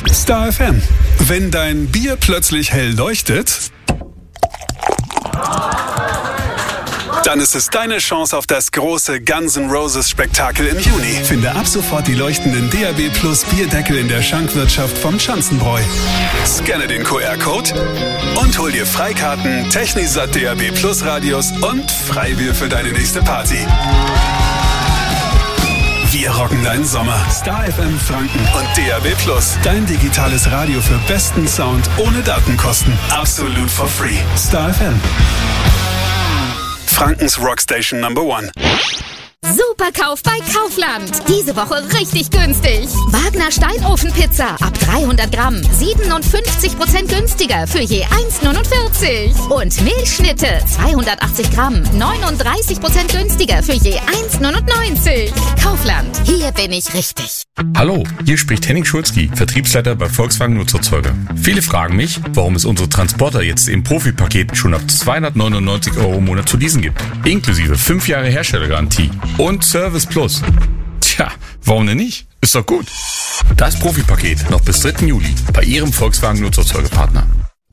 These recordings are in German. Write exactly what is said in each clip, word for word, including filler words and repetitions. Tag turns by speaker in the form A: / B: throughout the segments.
A: Star F M. Wenn dein Bier plötzlich hell leuchtet, dann ist es deine Chance auf das große Guns N' Roses Spektakel im Juni. Finde ab sofort die leuchtenden D A B Plus Bierdeckel in der Schankwirtschaft vom Schanzenbräu. Scanne den Q R-Code und hol dir Freikarten, Technisat D A B Plus Radios und Freibier für deine nächste Party. Wir rocken deinen Sommer. Star F M Franken und D A B Plus. Dein digitales Radio für besten Sound ohne Datenkosten. Absolut for free. Star F M. Frankens Rockstation Number One.
B: Superkauf bei Kaufland. Diese Woche richtig günstig. Wagner Steinofenpizza ab dreihundert Gramm. siebenundfünfzig Prozent günstiger für je eins neunundvierzig. Und Milchschnitte zweihundertachtzig Gramm. neununddreißig Prozent günstiger für je eins neunundneunzig. Kaufland. Hier bin ich richtig.
C: Hallo, hier spricht Henning Schulzki, Vertriebsleiter bei Volkswagen Nutzerzeuger. Viele fragen mich, warum es unsere Transporter jetzt im Profipaket schon ab zweihundertneunundneunzig Euro im Monat zu leasen gibt. Inklusive fünf Jahre Herstellergarantie. Und Service Plus. Tja, warum denn nicht? Ist doch gut. Das Profipaket noch bis dritten Juli bei Ihrem Volkswagen Nutzerzeugerpartner.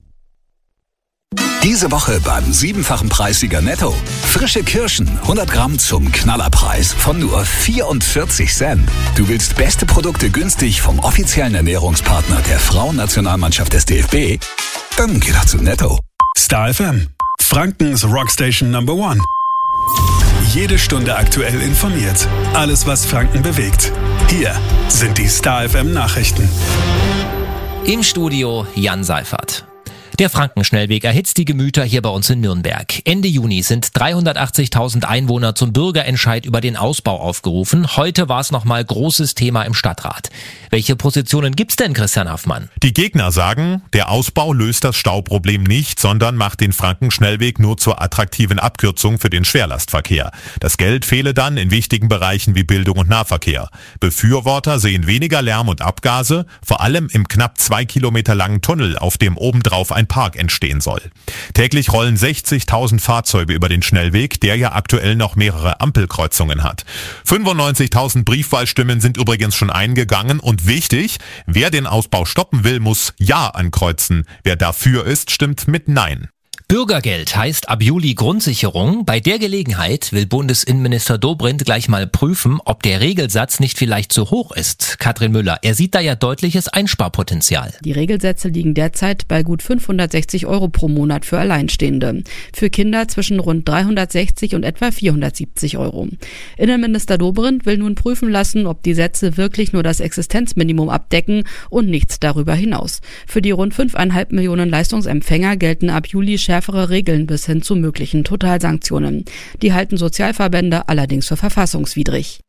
D: Diese Woche beim siebenfachen Preissieger Netto. Frische Kirschen, hundert Gramm zum Knallerpreis von nur vierundvierzig Cent. Du willst beste Produkte günstig vom offiziellen Ernährungspartner der Frauennationalmannschaft des D F B? Dann geh doch zu Netto.
A: Star F M. Frankens Rockstation Number One. Jede Stunde aktuell informiert. Alles, was Franken bewegt. Hier sind die Star F M Nachrichten.
E: Im Studio Jan Seifert. Der Frankenschnellweg erhitzt die Gemüter hier bei uns in Nürnberg. Ende Juni sind dreihundertachtzigtausend Einwohner zum Bürgerentscheid über den Ausbau aufgerufen. Heute war es nochmal großes Thema im Stadtrat. Welche Positionen gibt's denn, Christian Haffmann?
F: Die Gegner sagen, der Ausbau löst das Stauproblem nicht, sondern macht den Frankenschnellweg nur zur attraktiven Abkürzung für den Schwerlastverkehr. Das Geld fehle dann in wichtigen Bereichen wie Bildung und Nahverkehr. Befürworter sehen weniger Lärm und Abgase, vor allem im knapp zwei Kilometer langen Tunnel, auf dem obendrauf ein Park entstehen soll. Täglich rollen sechzigtausend Fahrzeuge über den Schnellweg, der ja aktuell noch mehrere Ampelkreuzungen hat. fünfundneunzigtausend Briefwahlstimmen sind übrigens schon eingegangen und wichtig, wer den Ausbau stoppen will, muss Ja ankreuzen. Wer dafür ist, stimmt mit Nein.
E: Bürgergeld heißt ab Juli Grundsicherung. Bei der Gelegenheit will Bundesinnenminister Dobrindt gleich mal prüfen, ob der Regelsatz nicht vielleicht zu hoch ist. Katrin Müller, er sieht da ja deutliches Einsparpotenzial.
G: Die Regelsätze liegen derzeit bei gut fünfhundertsechzig Euro pro Monat für Alleinstehende. Für Kinder zwischen rund dreihundertsechzig und etwa vierhundertsiebzig Euro. Innenminister Dobrindt will nun prüfen lassen, ob die Sätze wirklich nur das Existenzminimum abdecken und nichts darüber hinaus. Für die rund fünfeinhalb Millionen Leistungsempfänger gelten ab Juli schärfere Regeln bis hin zu möglichen Totalsanktionen. Die halten Sozialverbände allerdings für verfassungswidrig.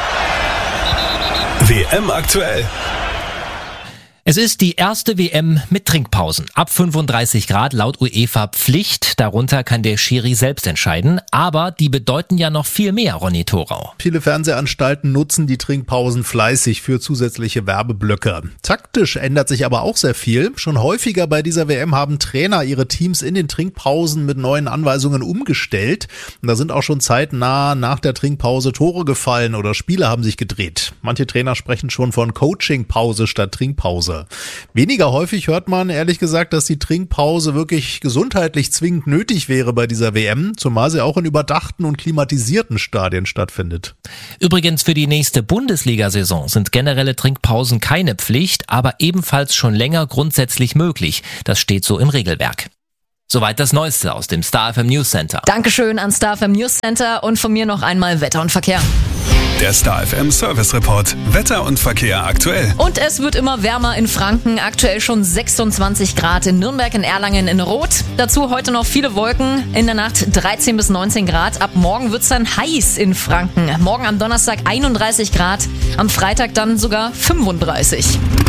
A: W M aktuell.
E: Es ist die erste W M mit Trinkpausen. Ab fünfunddreißig Grad laut UEFA Pflicht. Darunter kann der Schiri selbst entscheiden. Aber die bedeuten ja noch viel mehr, Ronny Thorau.
H: Viele Fernsehanstalten nutzen die Trinkpausen fleißig für zusätzliche Werbeblöcke. Taktisch ändert sich aber auch sehr viel. Schon häufiger bei dieser W M haben Trainer ihre Teams in den Trinkpausen mit neuen Anweisungen umgestellt. Und da sind auch schon zeitnah nach der Trinkpause Tore gefallen oder Spiele haben sich gedreht. Manche Trainer sprechen schon von Coachingpause statt Trinkpause. Weniger häufig hört man, ehrlich gesagt, dass die Trinkpause wirklich gesundheitlich zwingend nötig wäre bei dieser W M, zumal sie auch in überdachten und klimatisierten Stadien stattfindet.
E: Übrigens für die nächste Bundesliga-Saison sind generelle Trinkpausen keine Pflicht, aber ebenfalls schon länger grundsätzlich möglich. Das steht so im Regelwerk. Soweit das Neueste aus dem Star F M News Center.
I: Dankeschön an Star F M News Center und von mir noch einmal Wetter und Verkehr.
A: Der Star F M Service Report. Wetter und Verkehr aktuell.
I: Und es wird immer wärmer in Franken. Aktuell schon sechsundzwanzig Grad in Nürnberg, in Erlangen, in Roth. Dazu heute noch viele Wolken. In der Nacht dreizehn bis neunzehn Grad. Ab morgen wird's dann heiß in Franken. Morgen am Donnerstag einunddreißig Grad. Am Freitag dann sogar fünfunddreißig.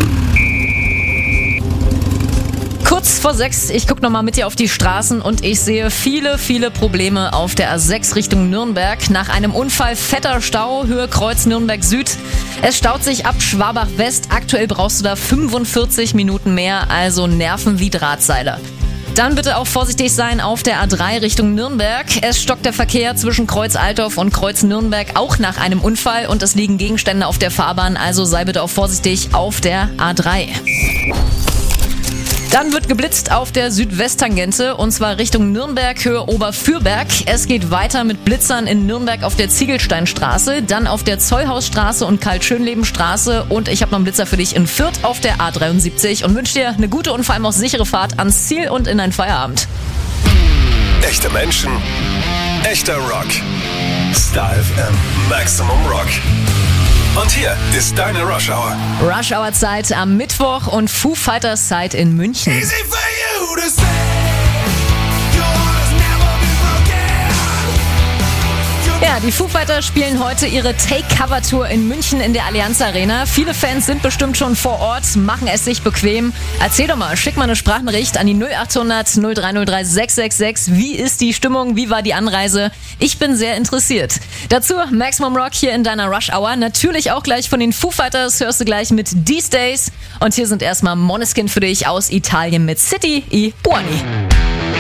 I: Kurz vor sechs, ich gucke nochmal mit dir auf die Straßen und ich sehe viele, viele Probleme auf der A sechs Richtung Nürnberg. Nach einem Unfall fetter Stau, Höhe Kreuz Nürnberg Süd. Es staut sich ab Schwabach West. Aktuell brauchst du da fünfundvierzig Minuten mehr, also Nerven wie Drahtseile. Dann bitte auch vorsichtig sein auf der A drei Richtung Nürnberg. Es stockt der Verkehr zwischen Kreuz Altdorf und Kreuz Nürnberg auch nach einem Unfall und es liegen Gegenstände auf der Fahrbahn, also sei bitte auch vorsichtig auf der A drei. Dann wird geblitzt auf der Südwesttangente und zwar Richtung Nürnberg, Höhe Oberfürberg. Es geht weiter mit Blitzern in Nürnberg auf der Ziegelsteinstraße, dann auf der Zollhausstraße und Karl-Schönleben-Straße und ich habe noch einen Blitzer für dich in Fürth auf der A dreiundsiebzig und wünsche dir eine gute und vor allem auch sichere Fahrt ans Ziel und in deinen Feierabend.
J: Echte Menschen, echter Rock. Star F M Maximum Rock. Und hier ist deine Rush Hour.
I: Rush Hour Zeit am Mittwoch und Foo Fighters Zeit in München.
J: Easy for you to say.
I: Ja, die Foo Fighters spielen heute ihre Take-Cover-Tour in München in der Allianz Arena. Viele Fans sind bestimmt schon vor Ort, machen es sich bequem. Erzähl doch mal, schick mal eine Sprachnachricht an die null acht hundert null drei null drei sechs sechs sechs. Wie ist die Stimmung? Wie war die Anreise? Ich bin sehr interessiert. Dazu Maximum Rock hier in deiner Rush Hour. Natürlich auch gleich von den Foo Fighters hörst du gleich mit These Days. Und hier sind erstmal Måneskin für dich aus Italien mit City i Buoni.